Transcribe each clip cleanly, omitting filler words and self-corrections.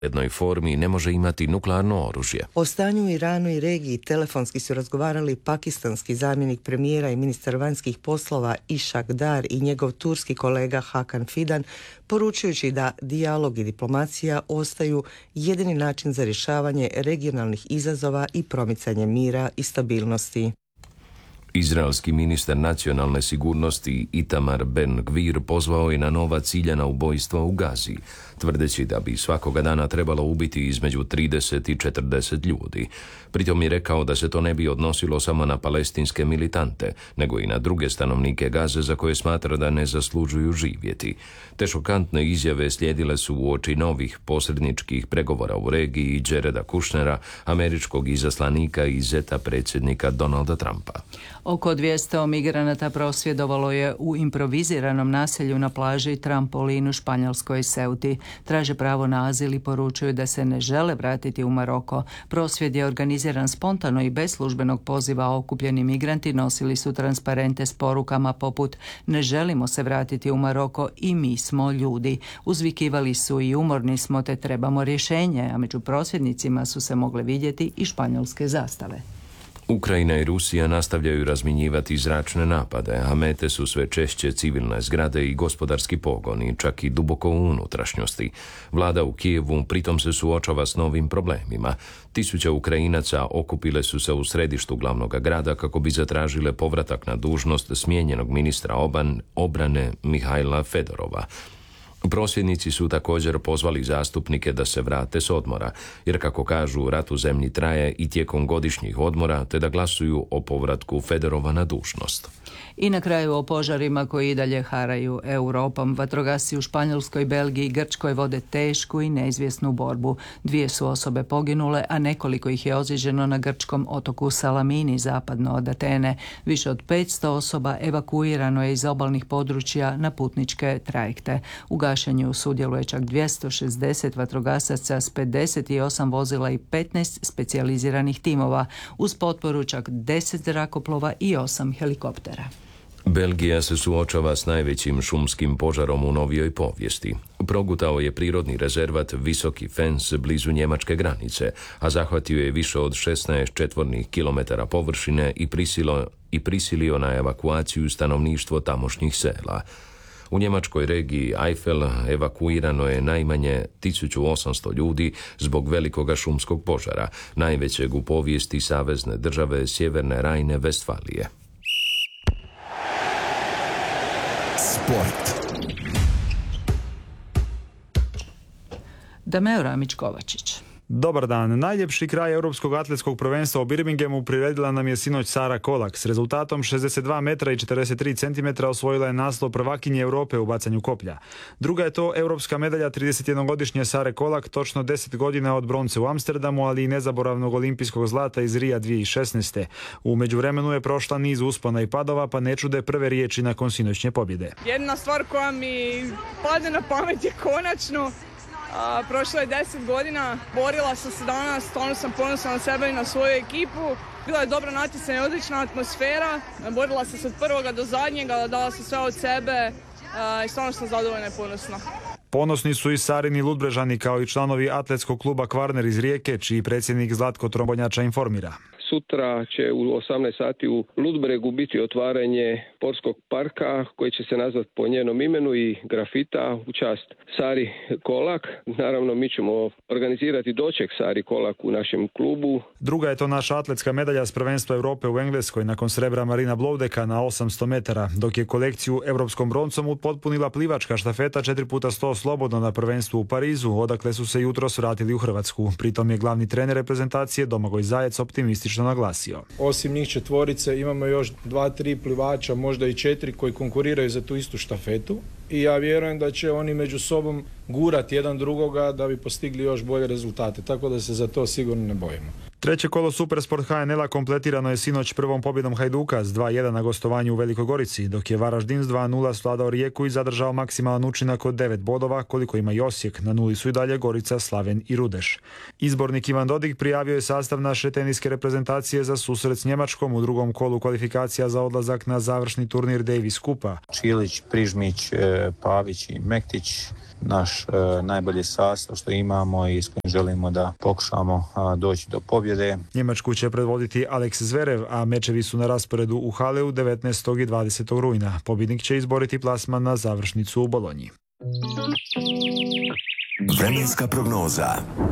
jednoj formi ne može imati nuklearno oružje. O stanju u Iranu i regiji telefonski su razgovarali pakistanski zamjenik premijera i ministar vanjskih poslova Ishak Dar i njegov turski kolega Hakan Fidan, poručujući da dijalog i diplomacija ostaju jedini način za rješavanje regionalnih izazova i promicanje mira i stabilnosti. Izraelski ministar nacionalne sigurnosti Itamar Ben-Gvir pozvao je na nova ciljana ubojstva u Gazi, tvrdeći da bi svakoga dana trebalo ubiti između 30 i 40 ljudi. Pritom je rekao da se to ne bi odnosilo samo na palestinske militante, nego i na druge stanovnike Gaze za koje smatra da ne zaslužuju živjeti. Te šokantne izjave slijedile su uoči novih posredničkih pregovora u regiji Jareda Kushnera, američkog izaslanika i zeta predsjednika Donalda Trumpa. Oko 200 migranata prosvjedovalo je u improviziranom naselju na plaži Trampolin u španjolskoj Ceuti. Traže pravo na azil i poručuju da se ne žele vratiti u Maroko. Prosvjed je organiziran spontano i bez službenog poziva, a okupljeni migranti nosili su transparente s porukama poput "Ne želimo se vratiti u Maroko i mi smo ljudi". Uzvikivali su i "Umorni smo te trebamo rješenje", a među prosvjednicima su se mogle vidjeti i španjolske zastave. Ukrajina i Rusija nastavljaju razminjivati zračne napade, a mete su sve češće civilne zgrade i gospodarski pogoni, čak i duboko u unutrašnjosti. Vlada u Kijevu pritom se suočava s novim problemima. Tisuće Ukrajinaca okupile su se u središtu glavnog grada kako bi zatražile povratak na dužnost smijenjenog ministra obrane Mihajla Fedorova. Prosvjednici su također pozvali zastupnike da se vrate s odmora, jer kako kažu, rat u zemlji traje i tijekom godišnjih odmora, te da glasuju o povratku Fedorova na dužnost. I na kraju o požarima koji i dalje haraju Europom. Vatrogasci u Španjolskoj, Belgiji i Grčkoj vode tešku i neizvjesnu borbu. 2 su osobe poginule, a nekoliko ih je ozlijeđeno na grčkom otoku Salamini, zapadno od Atene. Više od 500 osoba evakuirano je iz obalnih područja na putničke trajekte. U gašenju sudjeluje čak 260 vatrogasaca s 58 vozila i 15 specijaliziranih timova, uz potporu čak 10 zrakoplova i 8 helikoptera. Belgija se suočava s najvećim šumskim požarom u novijoj povijesti. Progutao je prirodni rezervat Visoki Fens blizu njemačke granice, a zahvatio je više od 16 četvornih kilometara površine i prisilio na evakuaciju stanovništvo tamošnjih sela. U njemačkoj regiji Eifel evakuirano je najmanje 1800 ljudi zbog velikoga šumskog požara, najvećeg u povijesti savezne države Sjeverne Rajne-Vestfalije. Sport. Dameo Ramić-Kovačić. Dobar dan. Najljepši kraj Europskog atletskog prvenstva u Birminghamu priredila nam je sinoć Sara Kolak. S rezultatom 62 metra i 43 centimetra osvojila je naslov prvakinje Europe u bacanju koplja. Druga je to europska medalja 31-godišnje Sare Kolak, točno 10 godina od bronce u Amsterdamu, ali i nezaboravnog olimpijskog zlata iz Rija 2016. U međuvremenu je prošla niz uspona i padova, pa ne čude prve riječi nakon sinoćnje pobjede. Jedna stvar koja mi padne na pamet je konačno prošlo je 10 godina, borila sam se danas, stvarno sam ponosna na sebe i na svoju ekipu. Bila je dobro natjecanje, odlična atmosfera, borila sam se od prvoga do zadnjega, dala sam sve od sebe i stvarno sam zadovoljna i ponosna. Ponosni su i Sarini Ludbrežani kao i članovi atletskog kluba Kvarner iz Rijeke, čiji predsjednik Zlatko Trombonjača informira. Sutra će u 18 sati u Ludbregu biti otvaranje sportskog parka koji će se nazvati po njenom imenu i grafita u čast Sari Kolak. Naravno, mi ćemo organizirati doček Sari Kolak u našem klubu. Druga je to naša atletska medalja s prvenstva Europe u Engleskoj nakon srebra Marina Blodeka na 800 metara, dok je kolekciju europskom broncom upotpunila plivačka štafeta 4x100 slobodno na prvenstvu u Parizu, odakle su se jutros vratili u Hrvatsku. Pritom je glavni trener reprezentacije Domagoj Zajec optimistično naglasio. Osim njih 4 imamo još 2-3 plivača, možda i 4 koji konkuriraju za tu istu štafetu i ja vjerujem da će oni među sobom gurati jedan drugoga da bi postigli još bolje rezultate, tako da se za to sigurno ne bojimo. Treće kolo Supersport HNL-a kompletirano je sinoć prvom pobjedom Hajduka s 2-1 na gostovanju u Velikoj Gorici, dok je Varaždin s 2-0 svladao Rijeku i zadržao maksimalan učinak od 9 bodova, koliko ima i Osijek. Na nuli su i dalje Gorica, Slaven i Rudeš. Izbornik Ivan Dodig prijavio je sastav naše teniske reprezentacije za susret s Njemačkom u drugom kolu kvalifikacija za odlazak na završni turnir Davis Kupa. Čilić, Prižmić, Pavić i Mektić naš najbolji sastav što imamo i s kojim želimo da pokušamo doći do pobjede. Njemačku će predvoditi Alex Zverev, a mečevi su na rasporedu u Haleu 19. i 20. rujna. Pobjednik će izboriti plasman na završnicu u Bolonji. Vremenska prognoza.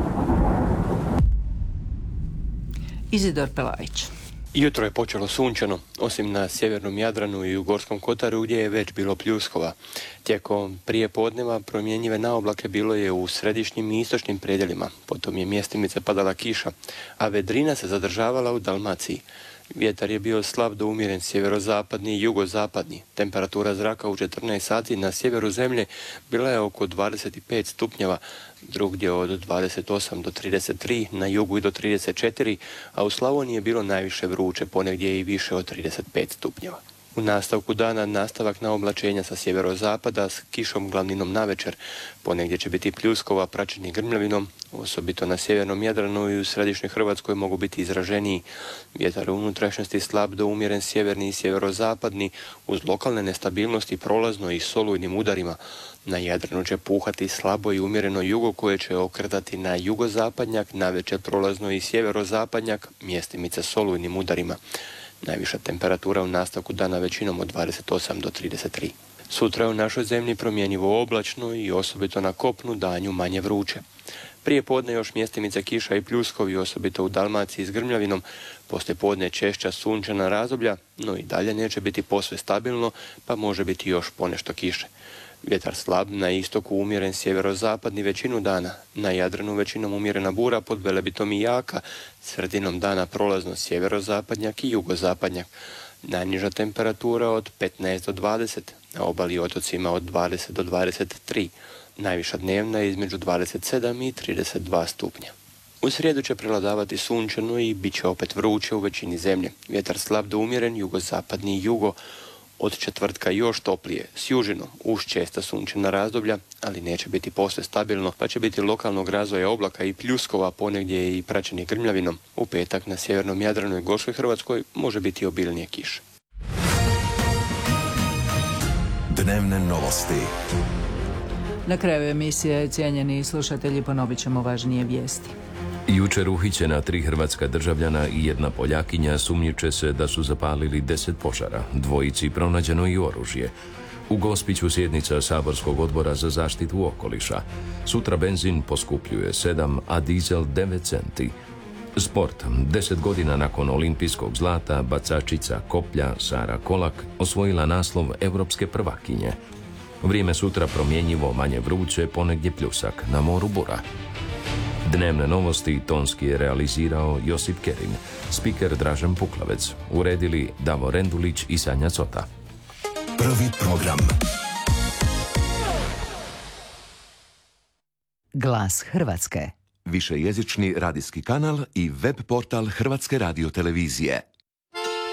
Izidor Pelajić. Jutro je počelo sunčano, osim na sjevernom Jadranu i u Gorskom Kotaru gdje je već bilo pljuskova. Tijekom prije podneva promjenjive naoblake bilo je u središnjim i istočnim predjelima, potom je mjestimice padala kiša, a vedrina se zadržavala u Dalmaciji. Vjetar je bio slab do umjeren sjeverozapadni i jugozapadni. Temperatura zraka u 14 sati na sjeveru zemlje bila je oko 25 stupnjeva, drugdje od 28 do 33, na jugu i do 34, a u Slavoniji je bilo najviše vruće, ponegdje i više od 35 stupnjeva. U nastavku dana nastavak na oblačenja sa sjeverozapada s kišom glavninom navečer. Ponegdje će biti pljuskova praćeni grmljavinom, osobito na sjevernom Jadranu i u središnjoj Hrvatskoj mogu biti izraženiji. Vjetar u unutrašnjosti slab do umjeren sjeverni i sjeverozapadni uz lokalne nestabilnosti prolazno i solujnim udarima. Na Jadranu će puhati slabo i umjereno jugo koje će okretati na jugozapadnjak, navečer prolazno i sjeverozapadnjak, mjestimice solujnim udarima. Najviša temperatura u nastavku dana većinom od 28 do 33. Sutra je u našoj zemlji promjenjivo oblačno i osobito na kopnu danju manje vruće. Prije podne još mjestimice kiša i pljuskovi, osobito u Dalmaciji s grmljavinom, poslije podne češća sunčana razdoblja, no i dalje neće biti posve stabilno, pa može biti još ponešto kiše. Vjetar slab, na istoku umjeren sjeverozapadni većinu dana, na Jadranu većinom umjerena bura pod Velebitom i jaka, sredinom dana prolazno sjeverozapadnjak i jugozapadnjak. Najniža temperatura od 15 do 20, na obali i otocima od 20 do 23, najviša dnevna je između 27 i 32 stupnja. U srijedu će prevladavati sunčano i bit će opet vruće u većini zemlje. Vjetar slab do umjeren jugozapadni i jugo. Od četvrtka još toplije, s južinom, uz česta sunčana razdoblja, ali neće biti posve stabilno, pa će biti lokalnog razvoja oblaka i pljuskova, ponegdje i praćeni grmljavinom. U petak na sjevernom Jadranu i Gorskoj Hrvatskoj može biti obilnije kiše. Dnevne novosti. Na kraju emisije, cijenjeni slušatelji, ponovit ćemo važnije vijesti. Jučer uhićena 3 hrvatska državljana i 1 Poljakinja sumnjiče se da su zapalili 10 požara. Dvojici pronađeno i oružje. U Gospiću sjednica Saborskog odbora za zaštitu okoliša. Sutra benzin poskupljuje 7, a dizel 9 centi. Sport. 10 godina nakon olimpijskog zlata, bacačica koplja Sara Kolak osvojila naslov europske prvakinje. Vrijeme sutra promjenjivo, manje vruće, ponegdje pljusak, na moru bura. Dnevne novosti tonski je realizirao Josip Kerin, spiker Dražen Puklavec, uredili Davor Rendulić i Sanja Cota. Prvi program. Glas Hrvatske. Višejezični radijski kanal i web portal Hrvatske radiotelevizije.